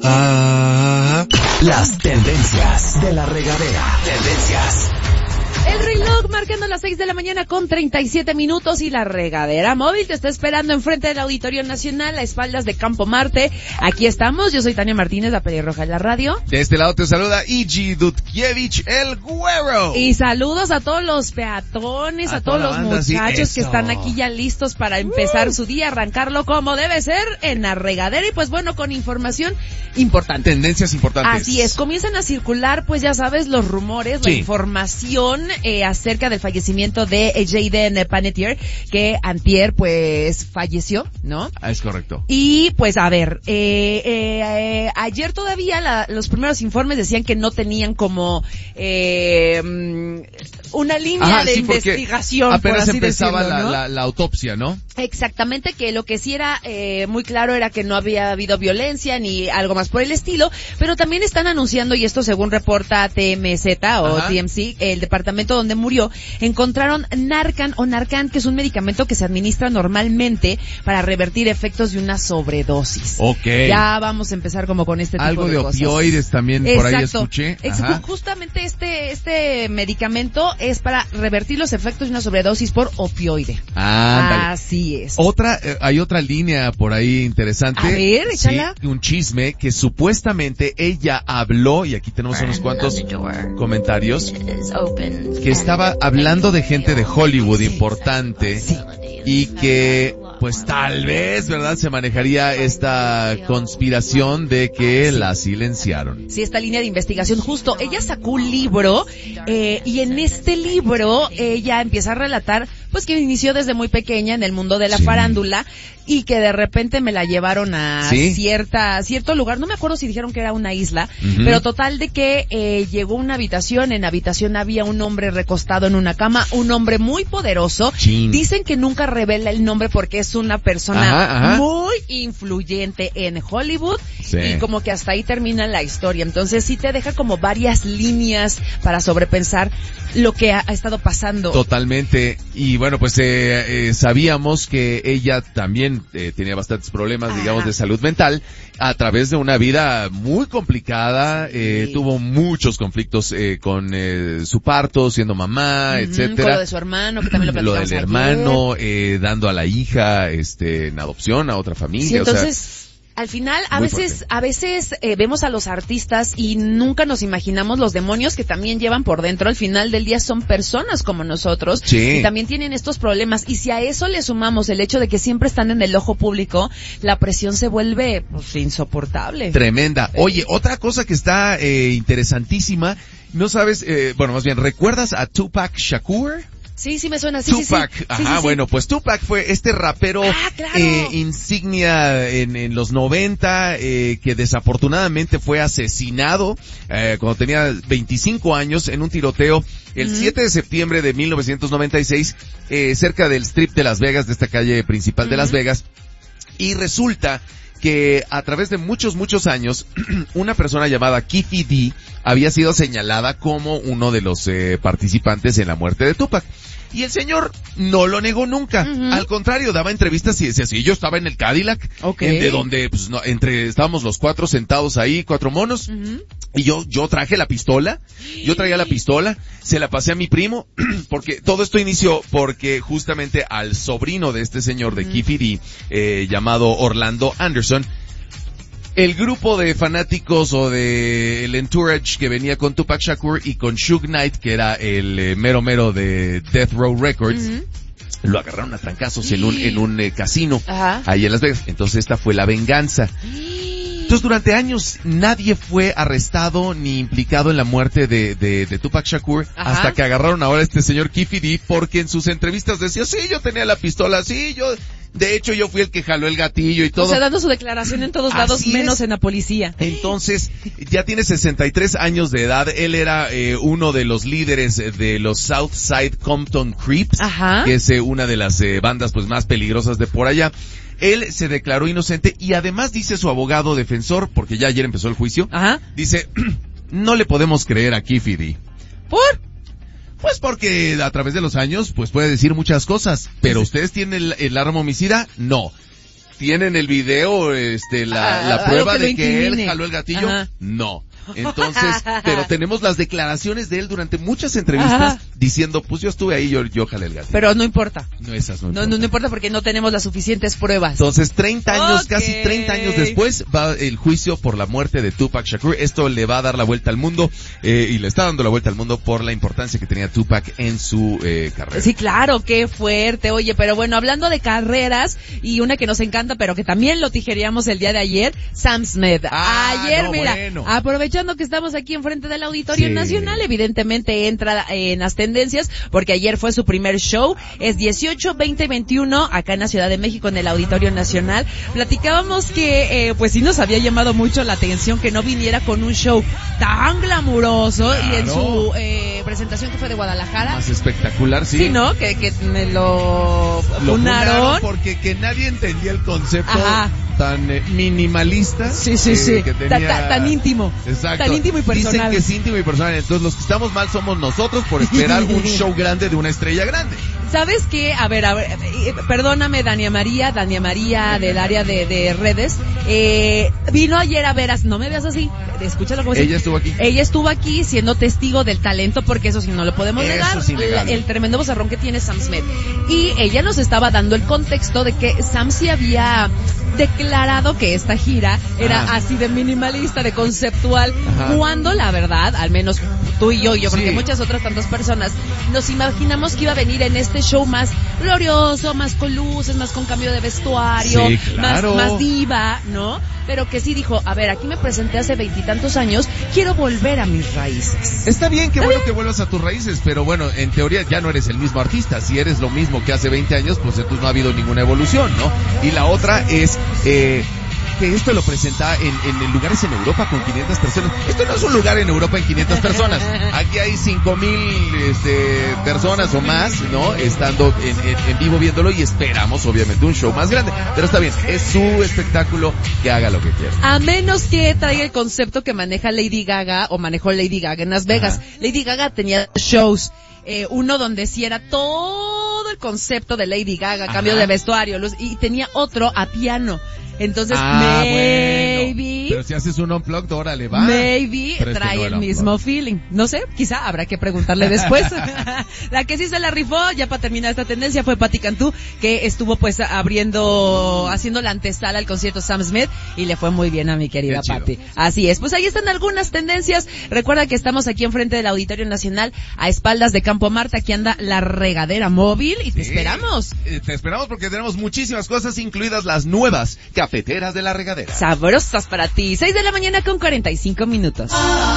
Las tendencias de la regadera. Tendencias. El reloj marcando las 6 de la mañana con 37 minutos y la regadera móvil te está esperando enfrente del Auditorio Nacional a espaldas de Campo Marte. Aquí estamos, yo soy Tania Martínez, la pelirroja de la radio. De este lado te saluda Igi Dudkiewicz, el güero. Y saludos a todos los peatones, a todos los muchachos sí, que están aquí ya listos para empezar su día, arrancarlo como debe ser en la regadera y pues bueno, con información importante. Tendencias importantes. Así es, comienzan a circular pues ya sabes los rumores, la información acerca del fallecimiento de Jaden Panettiere, que antier pues falleció, ¿no? Es correcto. Y pues a ver, ayer todavía los primeros informes decían que no tenían como una línea de investigación. Apenas por así empezaba decirlo, ¿no? la autopsia, ¿no? Exactamente, que lo que sí era muy claro era que no había habido violencia ni algo más por el estilo, pero también están anunciando, y esto según reporta TMZ o TMZ, el departamento donde murió, encontraron Narcan, que es un medicamento que se administra normalmente para revertir efectos de una sobredosis. Okay. Ya vamos a empezar como con este tipo algo de cosas. Opioides también. Exacto. Por ahí escuché. Justamente este medicamento es para revertir los efectos de una sobredosis por opioide. Así es. Hay otra línea por ahí interesante. A ver, échala. Sí, un chisme que supuestamente ella habló, y aquí tenemos unos cuantos comentarios, que estaba hablando de gente de Hollywood importante y que pues tal vez, ¿verdad?, se manejaría esta conspiración de que la silenciaron. Sí, esta línea de investigación, justo, ella sacó un libro, y en este libro ella empieza a relatar, pues que inició desde muy pequeña en el mundo de la farándula, y que de repente me la llevaron a cierto lugar, no me acuerdo si dijeron que era una isla, pero total de que llegó a una habitación, en la habitación había un hombre recostado en una cama, un hombre muy poderoso, dicen que nunca revela el nombre porque es una persona muy influyente en Hollywood, y como que hasta ahí termina la historia, entonces sí te deja como varias líneas para sobrepensar lo que ha estado pasando. Totalmente, y bueno, pues sabíamos que ella también tenía bastantes problemas, digamos, de salud mental, a través de una vida muy complicada, tuvo muchos conflictos con su parto, siendo mamá, etcétera. Con lo de su hermano, que también lo platicamos del hermano, dando a la hija, en adopción a otra familia. Sí, entonces, al final, a veces vemos a los artistas y nunca nos imaginamos los demonios que también llevan por dentro. Al final del día son personas como nosotros y también tienen estos problemas. Y si a eso le sumamos el hecho de que siempre están en el ojo público, la presión se vuelve pues, insoportable. Tremenda. Oye, otra cosa que está interesantísima, no sabes, más bien, ¿recuerdas a Tupac Shakur? Sí, me suena, Tupac, sí. Bueno, pues Tupac fue este rapero insignia en los 90, que desafortunadamente fue asesinado cuando tenía 25 años en un tiroteo el 7 de septiembre de 1996, cerca del Strip de Las Vegas, de esta calle principal de Las Vegas, y resulta que a través de muchos años, una persona llamada Keffe D había sido señalada como uno de los participantes en la muerte de Tupac. Y el señor no lo negó nunca. Al contrario, daba entrevistas y decía, sí, yo estaba en el Cadillac, de donde pues, estábamos los cuatro sentados ahí, cuatro monos, y yo traje la pistola, traía la pistola, se la pasé a mi primo, porque todo esto inició porque justamente al sobrino de este señor de Keffe D, llamado Orlando Anderson, el grupo de fanáticos o de el entourage que venía con Tupac Shakur y con Suge Knight, que era el mero de Death Row Records, lo agarraron a trancazos en un casino ahí en Las Vegas. Entonces esta fue la venganza. Entonces durante años nadie fue arrestado ni implicado en la muerte de Tupac Shakur, hasta que agarraron ahora a este señor Keffe D, porque en sus entrevistas decía, sí, yo tenía la pistola, sí, de hecho yo fui el que jaló el gatillo y todo. O sea, dando su declaración en todos lados, menos en la policía. Entonces, ya tiene 63 años de edad, él era uno de los líderes de los Southside Compton Crips, que es una de las bandas pues más peligrosas de por allá. Él se declaró inocente y además dice su abogado defensor, porque ya ayer empezó el juicio, dice, no le podemos creer a Keffe D. ¿Por? Pues porque a través de los años, pues puede decir muchas cosas, pero ¿ustedes tienen el arma homicida? No. ¿Tienen el video, la prueba de que él jaló el gatillo? Ajá. No. Entonces, pero tenemos las declaraciones de él durante muchas entrevistas diciendo, pues yo estuve ahí, yo jalé el gatillo. Pero no importa. No, esas no No importan. importa porque no tenemos las suficientes pruebas. Entonces, 30 años, Ok. casi 30 años después, va el juicio por la muerte de Tupac Shakur. Esto le va a dar la vuelta al mundo, y le está dando la vuelta al mundo por la importancia que tenía Tupac en su carrera. Sí, claro, qué fuerte. Oye, pero bueno, hablando de carreras, y una que nos encanta, pero que también lo tijereamos el día de ayer, Sam Smith. Ayer, no, mira, bueno. aprovechando que estamos aquí enfrente del Auditorio Sí. Nacional, evidentemente entra en las tendencias, porque ayer fue su primer show, es 18, 20 y 21, acá en la Ciudad de México, en el Auditorio Nacional. Platicábamos que, pues sí nos había llamado mucho la atención que no viniera con un show tan glamuroso, Claro. y en su presentación que fue de Guadalajara, Más espectacular, sí. sí, ¿no? Que me lo funaron. Porque que nadie entendía el concepto Ajá. tan minimalista. Sí. Que tenía... Tan íntimo. Exacto. Tan íntimo y personal. Dicen que es íntimo y personal. Entonces los que estamos mal somos nosotros por esperar un show grande de una estrella grande. ¿Sabes qué? A ver, perdóname, Dania María del área de redes, vino ayer a ver, no me veas así, escúchalo como Ella estuvo aquí. Ella estuvo aquí siendo testigo del talento, porque eso sí no lo podemos Eso negar, es innegable. el tremendo vozarrón que tiene Sam Smith. Y ella nos estaba dando el contexto de que Sam sí había declarado que esta gira era así de minimalista, de conceptual, cuando la verdad, al menos tú y yo creo que muchas otras tantas personas, nos imaginamos que iba a venir en este show más glorioso, más con luces, más con cambio de vestuario, Sí, claro. más diva, ¿no? Pero que sí dijo, a ver, aquí me presenté hace 20 y tantos años, quiero volver a mis raíces. Está bien, qué bueno que vuelvas a tus raíces, pero bueno, en teoría ya no eres el mismo artista. Si eres lo mismo que hace 20 años, pues entonces no ha habido ninguna evolución, ¿no? Y la otra es, que esto lo presenta en lugares en Europa con 500 personas. Esto no es un lugar en Europa en 500 personas. Aquí hay 5,000 personas o más, ¿no? Estando en vivo viéndolo, y esperamos obviamente un show más grande. Pero está bien, es su espectáculo, que haga lo que quiera. A menos que traiga el concepto que maneja Lady Gaga, o manejó Lady Gaga en Las Vegas. Lady Gaga tenía shows, uno donde sí era todo el concepto de Lady Gaga, cambio de vestuario, luz, y tenía otro a piano. Entonces, maybe... Bueno. Pero si haces un unplugged, órale, va. Maybe Pero trae no el era mismo feeling. No sé, quizá habrá que preguntarle después. La que sí se la rifó, ya para terminar esta tendencia, fue Patti Cantú, que estuvo pues haciendo la antesala al concierto Sam Smith, y le fue muy bien a mi querida Patti. Así es, pues ahí están algunas tendencias. Recuerda que estamos aquí enfrente del Auditorio Nacional, a espaldas de Campo Marte. Aquí anda la regadera móvil, y te esperamos. Te esperamos porque tenemos muchísimas cosas, incluidas las nuevas cafeteras de la regadera. Sabrosas para ti. 6 de la mañana con 45 minutos.